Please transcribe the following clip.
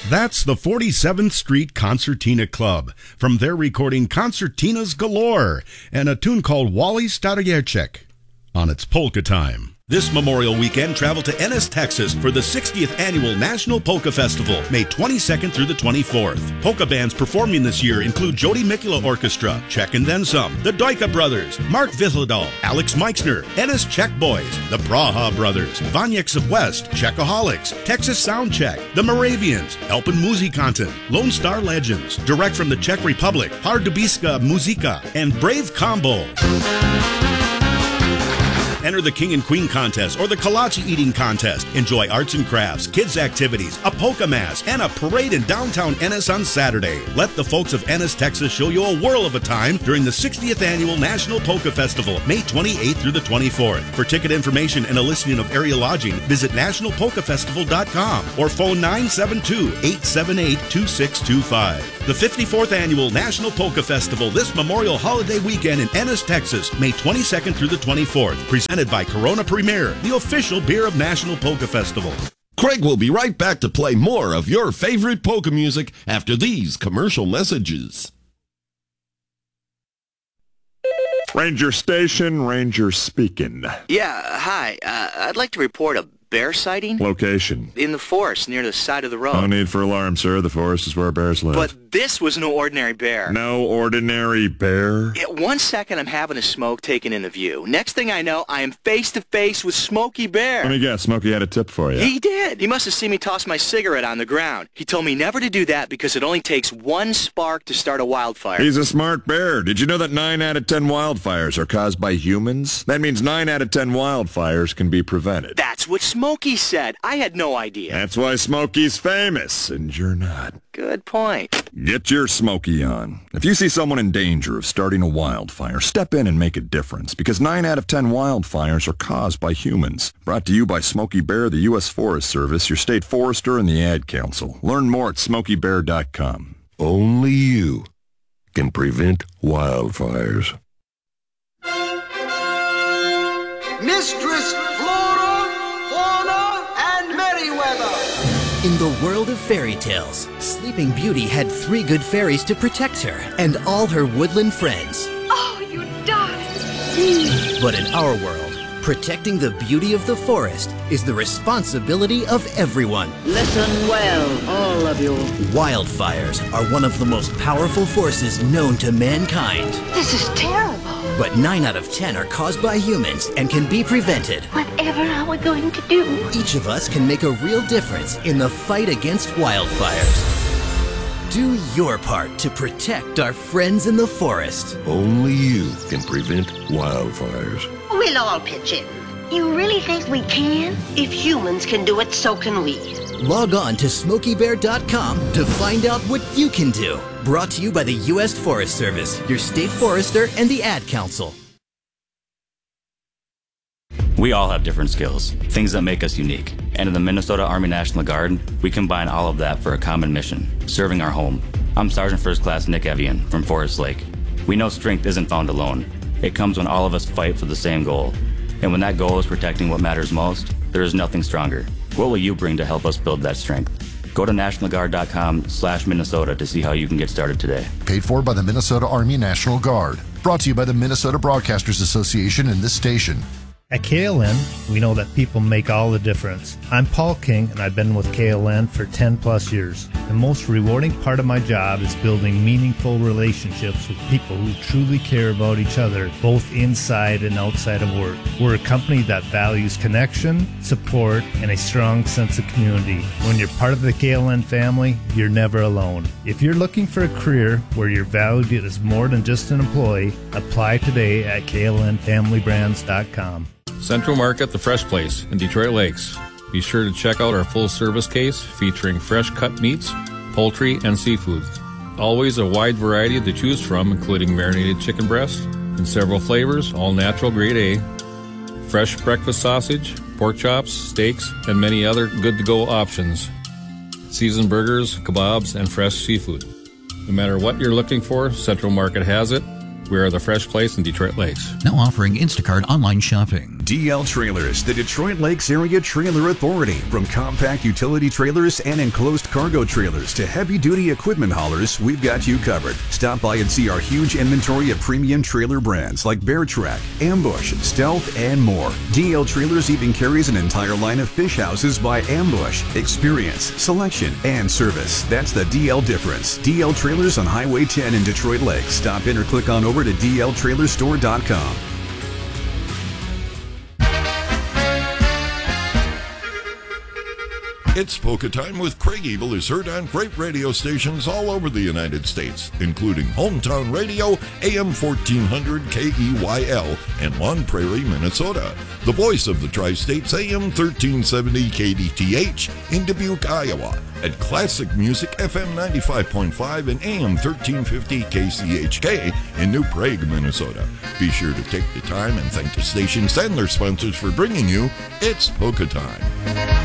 That's the 47th Street Concertina Club. From their recording Concertinas Galore and a tune called Wally Staryjek on its Polka Time. This Memorial Weekend, travel to Ennis, Texas for the 60th Annual National Polka Festival, May 22nd through the 24th. Polka bands performing this year include Jody Mikula Orchestra, Czech and Then Some, the Dojka Brothers, Mark Vithlidal, Alex Meixner, Ennis Czech Boys, the Braha Brothers, Vanyeks of West, Czechaholics, Texas Sound Check, the Moravians, Elpen Muzikanten, Lone Star Legends, direct from the Czech Republic, Pardubiska Muzika, and Brave Combo. Enter the King and Queen contest or the kolache eating contest. Enjoy arts and crafts, kids activities, a polka mass, and a parade in downtown Ennis on Saturday. Let the folks of Ennis, Texas show you a whirl of a time during the 60th Annual National Polka Festival, May 28th through the 24th. For ticket information and a listing of area lodging, visit nationalpolkafestival.com or phone 972-878-2625. The 54th Annual National Polka Festival this Memorial Holiday Weekend in Ennis, Texas, May 22nd through the 24th. Presented by Corona Premier, the official beer of National Polka Festival. Craig will be right back to play more of your favorite polka music after these commercial messages. Ranger Station, Ranger speaking. Yeah, hi. I'd like to report a bear sighting. Location? In the forest, near the side of the road. No need for alarm, sir. The forest is where bears live. But this was no ordinary bear. No ordinary bear? 1 second, I'm having a smoke taken into view. Next thing I know, I am face-to-face with Smokey Bear. Let me guess, Smokey had a tip for you. He did. He must have seen me toss my cigarette on the ground. He told me never to do that because it only takes one spark to start a wildfire. He's a smart bear. Did you know that 9 out of 10 wildfires are caused by humans? That means 9 out of 10 wildfires can be prevented. That's what Smokey said. I had no idea. That's why Smokey's famous, and you're not. Good point. Get your Smokey on. If you see someone in danger of starting a wildfire, step in and make a difference, because 9 out of 10 wildfires are caused by humans. Brought to you by Smokey Bear, the U.S. Forest Service, your state forester, and the Ad Council. Learn more at SmokeyBear.com. Only you can prevent wildfires. Mistress Flora, Fauna, and Merryweather. In the world of fairy tales, Sleeping Beauty had 3 good fairies to protect her and all her woodland friends. Oh, you darling! But in our world, protecting the beauty of the forest is the responsibility of everyone. Listen well, all of you. Wildfires are one of the most powerful forces known to mankind. This is terrible. But 9 out of 10 are caused by humans and can be prevented. Whatever are we going to do? Each of us can make a real difference in the fight against wildfires. Do your part to protect our friends in the forest. Only you can prevent wildfires. We'll all pitch in. You really think we can? If humans can do it, so can we. Log on to SmokeyBear.com to find out what you can do. Brought to you by the U.S. Forest Service, your state forester, and the Ad Council. We all have different skills, things that make us unique. And in the Minnesota Army National Guard, we combine all of that for a common mission, serving our home. I'm Sergeant First Class Nick Evian from Forest Lake. We know strength isn't found alone. It comes when all of us fight for the same goal. And when that goal is protecting what matters most, there is nothing stronger. What will you bring to help us build that strength? Go to nationalguard.com/Minnesota to see how you can get started today. Paid for by the Minnesota Army National Guard. Brought to you by the Minnesota Broadcasters Association and this station. At KLN, we know that people make all the difference. I'm Paul King, and I've been with KLN for 10 plus years. The most rewarding part of my job is building meaningful relationships with people who truly care about each other, both inside and outside of work. We're a company that values connection, support, and a strong sense of community. When you're part of the KLN family, you're never alone. If you're looking for a career where you're valued as more than just an employee, apply today at klnfamilybrands.com. Central Market, the Fresh Place in Detroit Lakes. Be sure to check out our full service case featuring fresh cut meats, poultry, and seafoods. Always a wide variety to choose from, including marinated chicken breasts in several flavors, all natural grade A, fresh breakfast sausage, pork chops, steaks, and many other good-to-go options. Seasoned burgers, kebabs, and fresh seafood. No matter what you're looking for, Central Market has it. We are the Fresh Place in Detroit Lakes. Now offering Instacart online shopping. DL Trailers, the Detroit Lakes Area Trailer Authority. From compact utility trailers and enclosed cargo trailers to heavy-duty equipment haulers, we've got you covered. Stop by and see our huge inventory of premium trailer brands like Bear Track, Ambush, Stealth, and more. DL Trailers even carries an entire line of fish houses by Ambush. Experience, selection, and service. That's the DL difference. DL Trailers on Highway 10 in Detroit Lakes. Stop in or click on over to dltrailerstore.com. It's Polka Time with Craig Evil is heard on great radio stations all over the United States, including Hometown Radio, AM 1400 KEYL, and Long Prairie, Minnesota. The voice of the Tri-States, AM 1370 KDTH in Dubuque, Iowa. At Classic Music, FM 95.5 and AM 1350 KCHK in New Prague, Minnesota. Be sure to take the time and thank the stations and their sponsors for bringing you It's Polka Time.